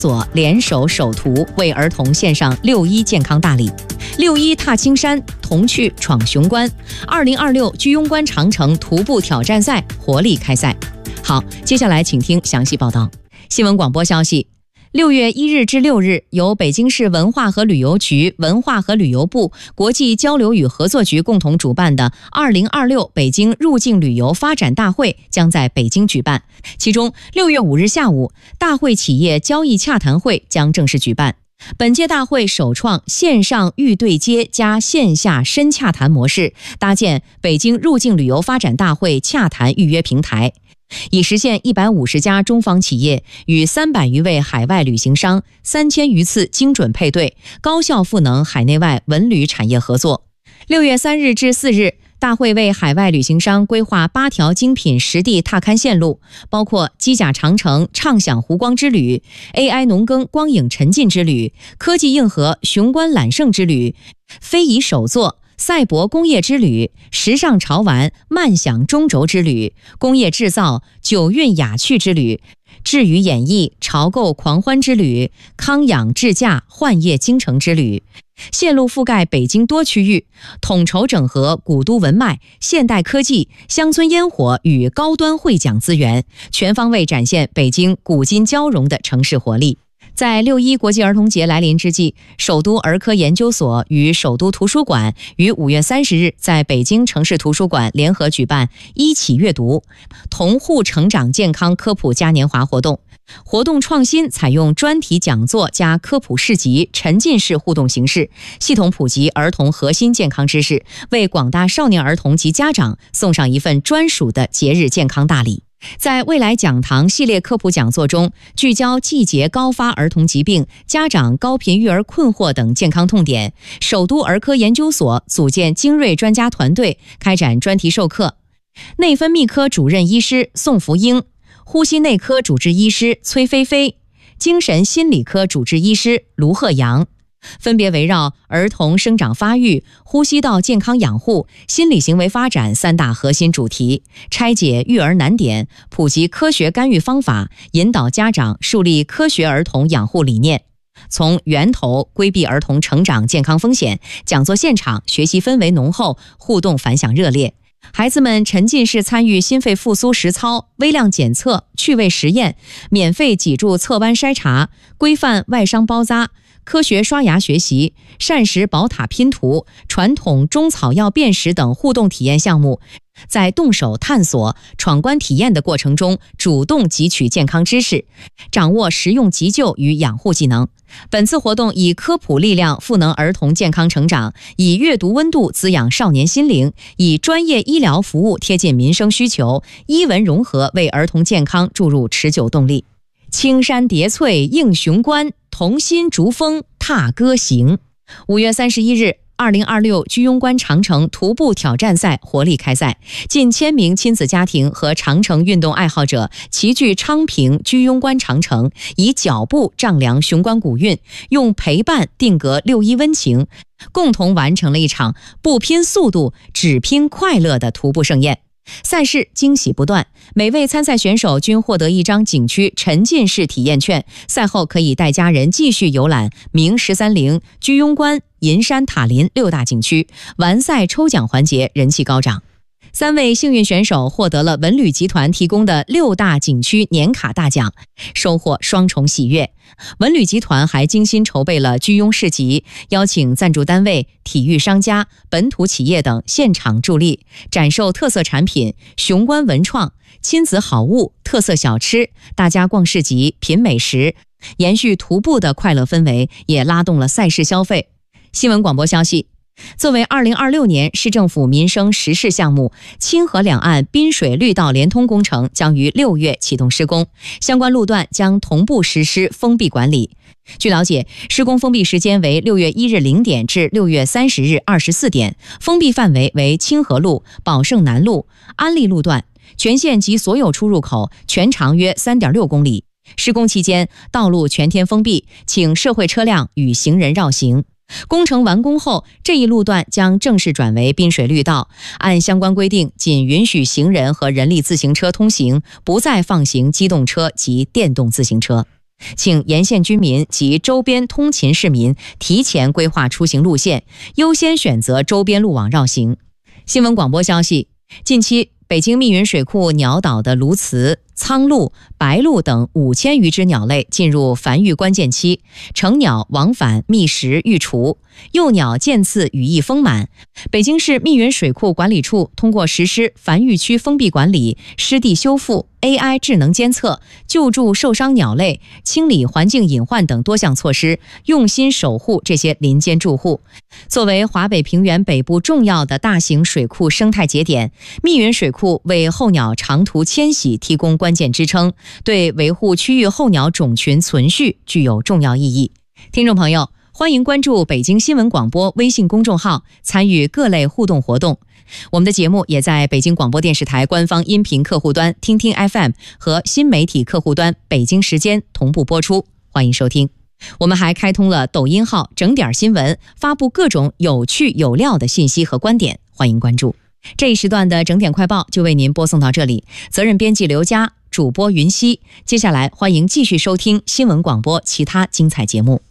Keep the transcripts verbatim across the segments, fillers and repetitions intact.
所联手首图为儿童献上六一健康大礼。六一踏青山，童趣闯雄关。二零二六居庸关长城徒步挑战赛活力开赛。好，接下来请听详细报道。新闻广播消息。六月一日至六日，由北京市文化和旅游局、文化和旅游部、国际交流与合作局共同主办的二零二六北京入境旅游发展大会将在北京举办。其中，六月五日下午，大会企业交易洽谈会将正式举办。本届大会首创线上预对接加线下深洽谈模式，搭建北京入境旅游发展大会洽谈预约平台，以实现一百五十家中方企业与三百余位海外旅行商三千余次精准配对，高效赋能海内外文旅产业合作。六月三日至四日，大会为海外旅行商规划八条精品实地踏勘线路，包括机甲长城畅享湖光之旅、A I 农耕光影沉浸之旅、科技硬核雄关揽胜之旅、非遗手作赛博工业之旅、时尚潮玩慢享中轴之旅、工业制造九韵雅趣之旅、智语演艺潮购狂欢之旅、康养智驾幻业京城之旅。线路覆盖北京多区域，统筹整合古都文脉、现代科技、乡村烟火与高端会讲资源，全方位展现北京古今交融的城市活力。在六一国际儿童节来临之际，首都儿科研究所与首都图书馆于五月三十日在北京城市图书馆联合举办一起阅读同护成长健康科普嘉年华活动。活动创新采用专题讲座加科普市集沉浸式互动形式，系统普及儿童核心健康知识，为广大少年儿童及家长送上一份专属的节日健康大礼。在未来讲堂系列科普讲座中，聚焦季节高发儿童疾病、家长高频育儿困惑等健康痛点。首都儿科研究所组建精锐专家团队，开展专题授课。内分泌科主任医师宋福英，呼吸内科主治医师崔菲菲，精神心理科主治医师卢鹤阳，分别围绕儿童生长发育、呼吸道健康养护、心理行为发展三大核心主题，拆解育儿难点，普及科学干预方法，引导家长树立科学儿童养护理念。从源头规避儿童成长健康风险，讲座现场学习氛围浓厚，互动反响热烈。孩子们沉浸式参与心肺复苏实操、微量检测、趣味实验、免费脊柱侧弯筛查、规范外伤包扎、科学刷牙学习、膳食宝塔拼图、传统中草药辨识等互动体验项目，在动手探索、闯关体验的过程中，主动汲取健康知识，掌握实用急救与养护技能。本次活动以科普力量赋能儿童健康成长，以阅读温度滋养少年心灵，以专业医疗服务贴近民生需求，医文融合为儿童健康注入持久动力。青山叠翠映雄关，同心逐风踏歌行。五月三十一日，二零二六居庸关长城徒步挑战赛活力开赛，近千名亲子家庭和长城运动爱好者齐聚昌平居庸关长城，以脚步丈量雄关古韵，用陪伴定格六一温情，共同完成了一场不拼速度只拼快乐的徒步盛宴。赛事惊喜不断，每位参赛选手均获得一张景区沉浸式体验券，赛后可以带家人继续游览明十三陵、居庸关、银山塔林六大景区。完赛抽奖环节人气高涨。三位幸运选手获得了文旅集团提供的六大景区年卡大奖，收获双重喜悦。文旅集团还精心筹备了居庸市集，邀请赞助单位、体育商家、本土企业等现场助力，展售特色产品、雄关文创、亲子好物、特色小吃，大家逛市集、品美食，延续徒步的快乐氛围，也拉动了赛事消费。新闻广播消息，作为二零二六年市政府民生实事项目，清河两岸滨水绿道联通工程将于六月启动施工，相关路段将同步实施封闭管理。据了解，施工封闭时间为六月一日零点至六月三十日二十四点，封闭范围为清河路、宝盛南路、安利路段，全线及所有出入口，全长约 三点六公里。施工期间，道路全天封闭，请社会车辆与行人绕行。工程完工后，这一路段将正式转为滨水绿道，按相关规定，仅允许行人和人力自行车通行，不再放行机动车及电动自行车。 请沿线居民及周边通勤市民提前规划出行路线，优先选择周边路网绕行。新闻广播消息，近期北京密云水库鸟岛的鸬鹚、苍鹭、白鹭等五千余只鸟类进入繁育关键期，成鸟往返觅食育雏，幼鸟渐次羽翼丰满。北京市密云水库管理处通过实施繁育区封闭管理、湿地修复、A I 智能监测、救助受伤鸟类、清理环境隐患等多项措施，用心守护这些林间住户。作为华北平原北部重要的大型水库生态节点，密云水库为候鸟长途迁徙提供关键支撑，对维护区域候鸟种群存续具有重要意义。听众朋友，欢迎关注北京新闻广播微信公众号，参与各类互动活动。我们的节目也在北京广播电视台官方音频客户端听听 F M 和新媒体客户端北京时间同步播出，欢迎收听。我们还开通了抖音号整点新闻，发布各种有趣有料的信息和观点，欢迎关注。这一时段的整点快报就为您播送到这里，责任编辑刘佳，主播云溪。接下来欢迎继续收听新闻广播其他精彩节目。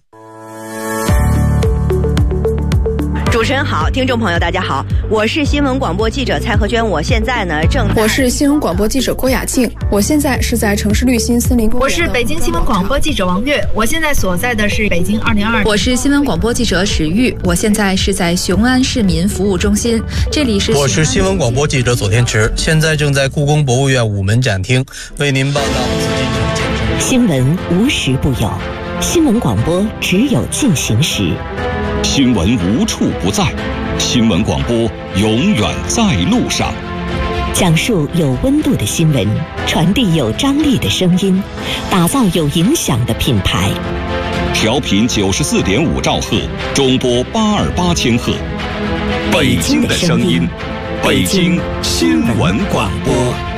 主持人好，听众朋友大家好，我是新闻广播记者蔡和娟，我现在呢正我是新闻广播记者郭雅静，我现在是在城市绿心森林公园。 我是北京新闻广播记者王悦，我现在所在的是北京二零二。 我是新闻广播记者史玉，我现在是在雄安市民服务中心，这里是。 我是新闻广播记者左天池，现在正在故宫博物院午门展厅为您报道紫禁城建设。 新闻无时不有，新闻广播只有进行时。 新闻无处不在，新闻广播永远在路上。 讲述有温度的新闻，传递有张力的声音，打造有影响的品牌。 调频九十四点五兆赫，中波八二八千赫。北京的声音，北京新闻广播。